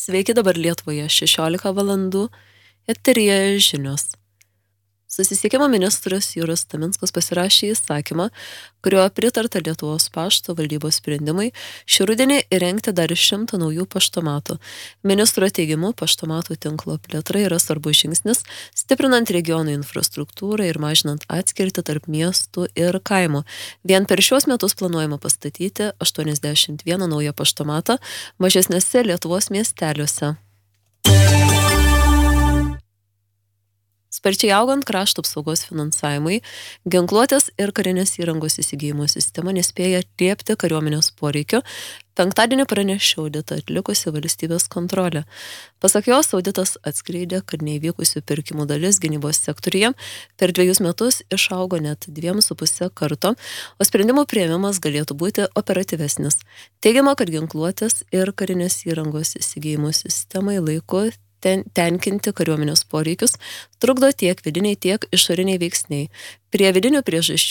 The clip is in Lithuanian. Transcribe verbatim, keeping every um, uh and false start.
Sveiki, dabar Lietuvoje šešiolika valandų, eteryje žinios. Susisiekimo ministras Juras Taminskas pasirašė įsakymą, kuriuo pritarta Lietuvos pašto valdybos sprendimai šį rudenį įrengti dar šimtą naujų paštomatų. Ministro teigimu, paštomatų tinklo plėtra yra svarbus žingsnis, stiprinant regionų infrastruktūrą ir mažinant atskirtį tarp miestų ir kaimų. Vien per šiuos metus planuojama pastatyti aštuoniasdešimt vieną naują paštomatą mažesnėse Lietuvos miesteliuose. Sparčiai augant krašto apsaugos finansavimui, ginkluotės ir karinės įrangos įsigijimo sistema nespėja atliepti kariuomenės poreikio, penktadienį pranešė auditą atlikusi valstybės kontrolė. Pasak jos, auditas atskleidė, kad neįvykusių pirkimų dalis gynybos sektoriuje per dviejus metus išaugo net dviem su puse karto, o sprendimų priėmimas galėtų būti operatyvesnis. Teigiama, kad ginkluotės ir karinės įrangos įsigijimo sistemai laiku ten, tenkinti kariuomenės poreikius trukdo tiek vidiniai, tiek išoriniai veiksniai. Prie vidinių priežasčių